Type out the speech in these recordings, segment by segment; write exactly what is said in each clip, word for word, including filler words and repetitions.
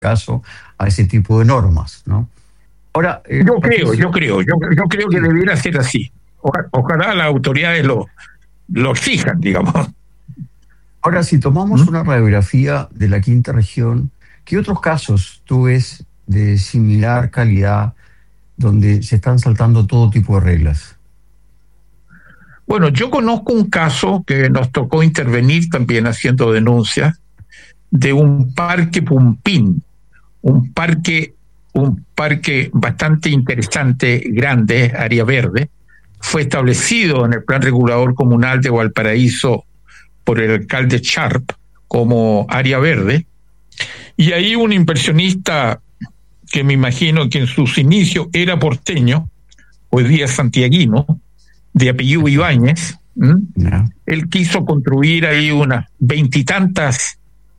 caso a ese tipo de normas, ¿no? Ahora, eh, yo creo, yo creo, yo, yo creo que debiera ser así. Ojalá, ojalá las autoridades lo, lo exijan, digamos. Ahora, si tomamos ¿Mm? una radiografía de la quinta región, ¿qué otros casos tú ves de similar calidad donde se están saltando todo tipo de reglas? Bueno, yo conozco un caso que nos tocó intervenir también haciendo denuncias de un parque Pumpín, un parque, un parque bastante interesante, grande, área verde. Fue establecido en el Plan Regulador Comunal de Valparaíso por el alcalde Sharp como área verde. Y ahí un inversionista que me imagino que en sus inicios era porteño, hoy día es santiaguino, de apellido Ibáñez, ¿Mm? No. Él quiso construir ahí unas veintitantas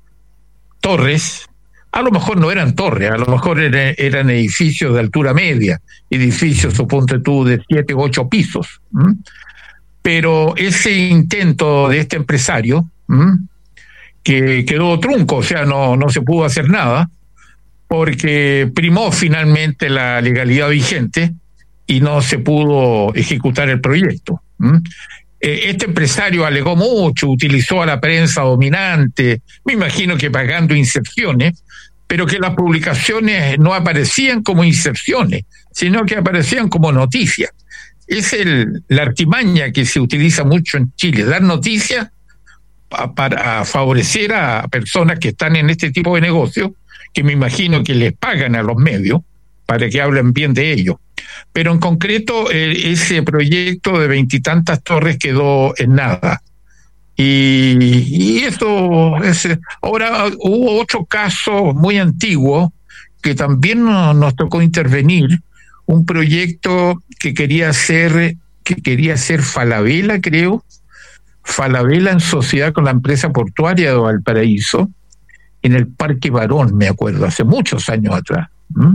torres. A lo mejor no eran torres, a lo mejor eran, eran edificios de altura media, edificios, suponte tú, de siete u ocho pisos. ¿Mm? Pero ese intento de este empresario, ¿Mm? que quedó trunco, o sea, no, no se pudo hacer nada, porque primó finalmente la legalidad vigente y no se pudo ejecutar el proyecto. ¿Mm? Este empresario alegó mucho, utilizó a la prensa dominante, me imagino que pagando inserciones, pero que las publicaciones no aparecían como inserciones, sino que aparecían como noticias. Es el, la artimaña que se utiliza mucho en Chile, dar noticias para favorecer a personas que están en este tipo de negocios, que me imagino que les pagan a los medios para que hablen bien de ellos. Pero en concreto, eh, ese proyecto de veintitantas torres quedó en nada. Y, y eso, es, ahora hubo otro caso muy antiguo que también nos, nos tocó intervenir, un proyecto que quería hacer, que quería hacer Falabella, creo, Falabella en sociedad con la empresa portuaria de Valparaíso, en el Parque Barón, me acuerdo, hace muchos años atrás. ¿Mm?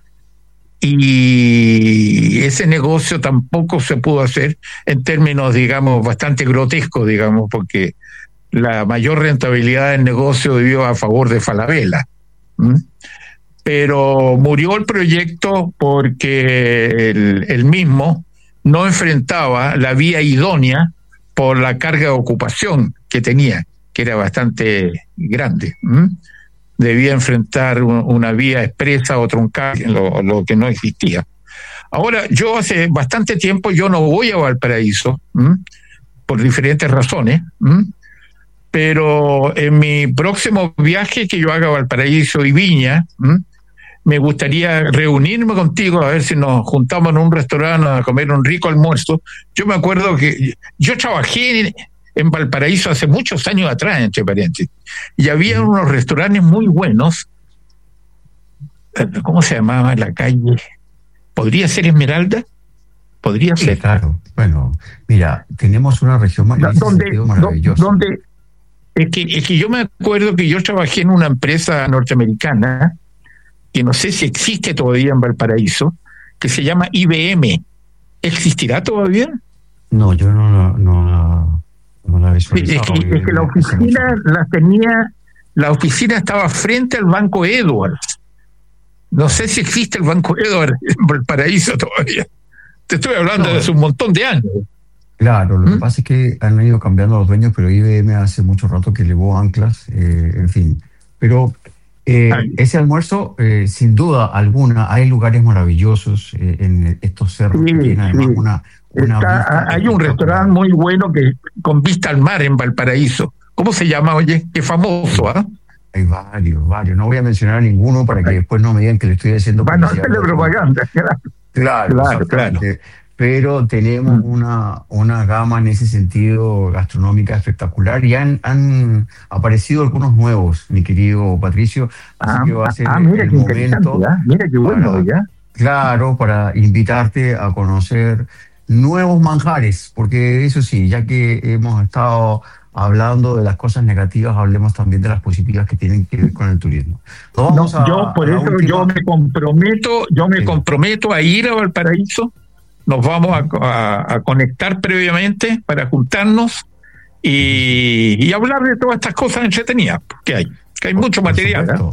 Y ese negocio tampoco se pudo hacer en términos, digamos, bastante grotescos, digamos, porque la mayor rentabilidad del negocio vivió a favor de Falabella. ¿Mm? Pero murió el proyecto porque el, el mismo no enfrentaba la vía idónea por la carga de ocupación que tenía, que era bastante grande. ¿Mm? Debía enfrentar un, una vía expresa o troncal, lo, lo que no existía. Ahora, yo hace bastante tiempo yo no voy a Valparaíso, ¿m? por diferentes razones, ¿m? pero en mi próximo viaje que yo haga a Valparaíso y Viña, ¿m? me gustaría reunirme contigo, a ver si nos juntamos en un restaurante a comer un rico almuerzo. Yo me acuerdo que yo trabajé en, en Valparaíso hace muchos años atrás, entre paréntesis, y había unos restaurantes muy buenos. ¿Cómo se llamaba la calle? ¿Podría ser Esmeralda? Podría sí, ser. Claro, bueno, mira, tenemos una región donde, maravillosa. Donde, es, que, es que yo me acuerdo que yo trabajé en una empresa norteamericana, que no sé si existe todavía en Valparaíso, que se llama I B M. ¿Existirá todavía? No, yo no, no, no, no la visualizaba. Es que, es que la oficina la tenía, la oficina estaba frente al Banco Edwards. No sé si existe el Banco Edwards en Valparaíso todavía. Te estoy hablando no, de hace un montón de años. Claro, lo ¿Mm? que pasa es que han ido cambiando los dueños, pero I B M hace mucho rato que llevó anclas, eh, en fin. Pero eh, ese almuerzo, eh, sin duda alguna, hay lugares maravillosos eh, en estos cerros sí, que tienen además sí. una... una Está, hay un restaurante muy bueno que con vista al mar en Valparaíso. ¿Cómo se llama, oye? Qué famoso, ¿ah? ¿eh? Hay varios, varios. No voy a mencionar ninguno para que después no me digan que le estoy haciendo bueno, hacerle propaganda, claro. Claro, claro, claro. Pero tenemos mm. una, una gama en ese sentido gastronómica espectacular y han, han aparecido algunos nuevos, mi querido Patricio. Así ah, que va a ser ah, mira el qué momento. ¿ya? Mira qué bueno, para, ya. Claro, para invitarte a conocer nuevos manjares, porque eso sí, ya que hemos estado hablando de las cosas negativas, hablemos también de las positivas que tienen que ver con el turismo. No, a, yo por eso última... yo me comprometo, yo me sí. comprometo a ir a Valparaíso. Nos vamos a, a, a conectar previamente para juntarnos y, y hablar de todas estas cosas entretenidas que hay, que hay mucho por material. Supuesto.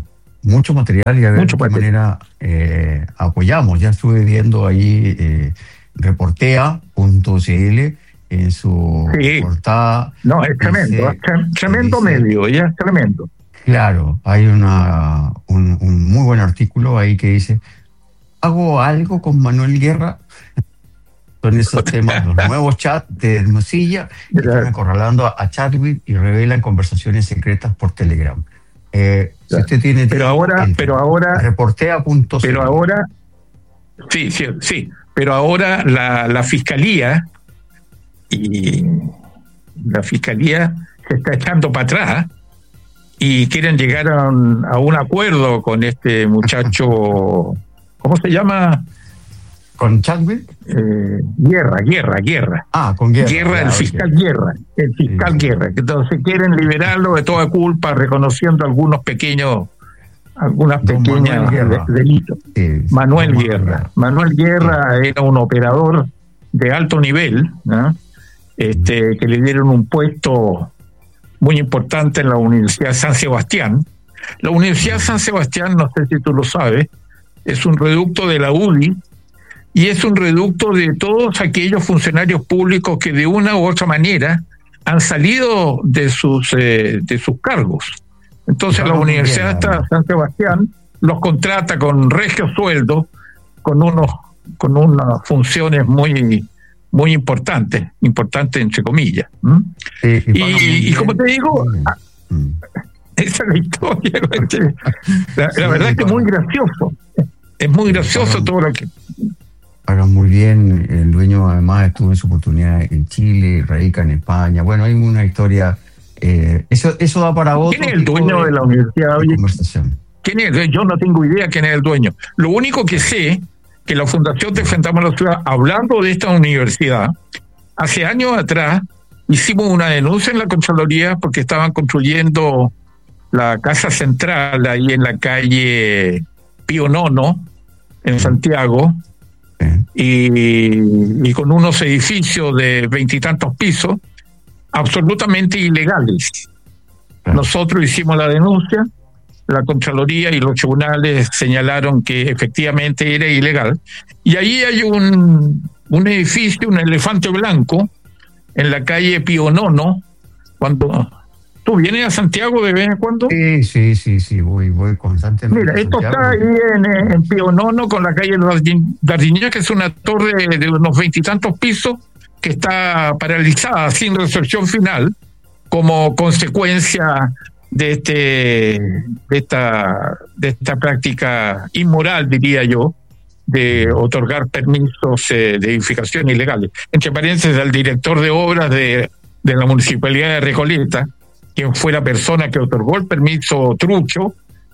mucho material y a ver Mucho de qué material. manera eh, apoyamos. Ya estuve viendo ahí eh, reportea punto c l en su Sí. portada. No, es tremendo, dice- es tre- tremendo dice- medio, ya es tremendo. Claro, hay una, un, un muy buen artículo ahí que dice, ¿hago algo con Manuel Guerra? Son esos temas, los nuevos chats de Hermosilla que están acorralando a, a Chadwick y revelan conversaciones secretas por Telegram. Eh, si usted tiene Pero tiempo, ahora, entre. pero ahora, reportea punto c l. pero ahora, sí, sí, sí, pero ahora la, la fiscalía y la fiscalía se está echando para atrás y quieren llegar a un, a un acuerdo con este muchacho, ¿cómo se llama? ¿Con Chadwick? Eh, Guerra, Guerra, Guerra. Ah, con Guerra. Guerra, claro, el fiscal ok. Guerra, el fiscal Sí, sí. Guerra. Entonces quieren liberarlo de toda culpa, reconociendo algunos pequeños, algunas Don pequeñas Manuel Guerra. de- delitos. Sí, sí, Manuel don Guerra. Manuel Guerra era un operador de alto nivel, ¿no? este, que le dieron un puesto muy importante en la Universidad de San Sebastián. La Universidad de San Sebastián, no sé si tú lo sabes, es un reducto de la U D I y es un reducto de todos aquellos funcionarios públicos que de una u otra manera han salido de sus eh, de sus cargos. Entonces Claro, la muy Universidad bien, de San Sebastián los contrata con regio sueldo, con unos con unas funciones muy muy importantes, importantes entre comillas. ¿m? Sí, Y, pagan muy y bien. como te digo, Muy bien. ah, Mm. esa es la historia. La, la Sí, verdad es que es muy pagan- gracioso. Es muy gracioso pagan- todo lo que... pagan muy bien. El dueño además estuvo en su oportunidad en Chile, radica en España. Bueno, hay una historia. eh, eso, eso da para otro ¿Quién es el tipo dueño de la universidad? de Oye, conversación. ¿quién es? Yo no tengo idea quién es el dueño. Lo único que sé que la Fundación Defendamos la Ciudad, hablando de esta universidad, hace años atrás hicimos una denuncia en la Contraloría porque estaban construyendo la Casa Central ahí en la calle Pío Nono, en Santiago, Eh, y, y con unos edificios de veintitantos pisos absolutamente ilegales. claro. Nosotros hicimos la denuncia, la Contraloría y los tribunales señalaron que efectivamente era ilegal. Y ahí hay un, un edificio, un elefante blanco, en la calle Pío Nono. Cuando tú vienes a Santiago de vez en cuando, Sí, sí, sí, sí, voy, voy constantemente. mira, a esto Santiago. está ahí en, en Pío Nono con la calle Dardin- Dardiñá, que es una torre de unos veintitantos pisos que está paralizada sin resolución final como consecuencia de este de esta de esta práctica inmoral, diría yo, de otorgar permisos eh, de edificación ilegales. Entre paréntesis, al director de obras de, de la Municipalidad de Recoleta, quien fue la persona que otorgó el permiso trucho,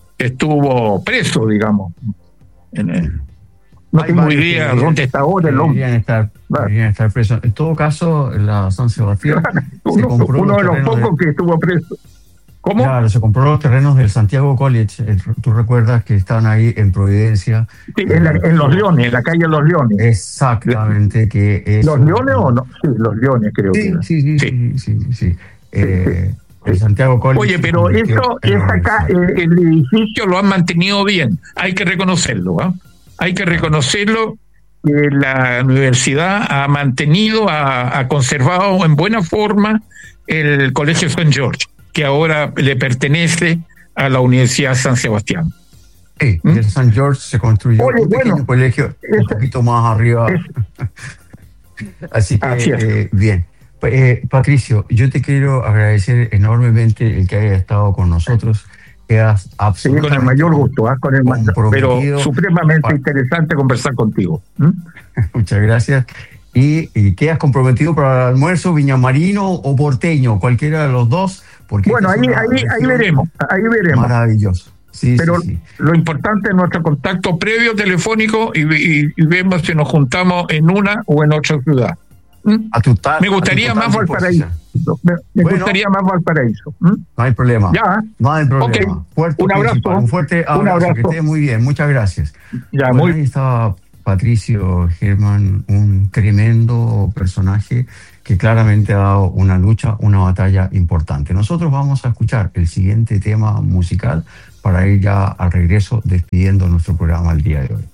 estuvo preso, digamos. En el- no Hay tengo varios idea que dónde está ahora el hombre. Deberían estar, Claro. deberían estar presos. En todo caso, la San Sebastián se Uno, compró uno de los terrenos pocos que estuvo preso. ¿Cómo? Claro, se compró los terrenos del Santiago College. Eh, Tú recuerdas que estaban ahí en Providencia. Sí, en, la- en Los Leones, en la calle Los Leones. Exactamente, que es... ¿Los Leones o no? Sí, Los Leones creo que Sí, era. sí, sí, Sí. sí, sí, sí, sí. Eh, sí. El Santiago College. Oye, se pero convirtió eso en es la acá, universidad. el, el edificio lo han mantenido bien, hay que reconocerlo, ¿ah? Hay que reconocerlo que la universidad ha mantenido, ha, ha conservado en buena forma el Colegio San George, que ahora le pertenece a la Universidad San Sebastián. Sí, ¿Mm? el San George se construyó Oye, un pequeño bueno, colegio un eso- poquito más arriba. Así que, Así es. eh, bien. Eh, Patricio, yo te quiero agradecer enormemente el que hayas estado con nosotros. Quedas Sí, absolutamente con el mayor gusto, ¿ah? Con el ma- pero comprometido. supremamente Pa- interesante conversar contigo. ¿Mm? Muchas gracias. Y, y quedas comprometido para el almuerzo viñamarino o porteño, cualquiera de los dos. Porque Bueno, esta ahí, es una ahí, ahí región veremos, ahí veremos. Maravilloso. Sí, Pero sí, sí. lo importante es nuestro contacto previo telefónico y, y- y vemos si nos juntamos en una o en otra ciudad. ¿Mm? A tu tal- Me a tu gustaría total más Valparaíso. Me, me Bueno. gustaría más Valparaíso. ¿Mm? No hay problema. Ya, No hay problema. Ok. Puerto Un abrazo. Principal, un fuerte abrazo. Un abrazo. Que esté muy bien. Muchas gracias. ya, Bueno, muy ahí estaba Patricio Germán, un tremendo personaje que claramente ha dado una lucha, una batalla importante. Nosotros vamos a escuchar el siguiente tema musical para ir ya al regreso despidiendo nuestro programa el día de hoy.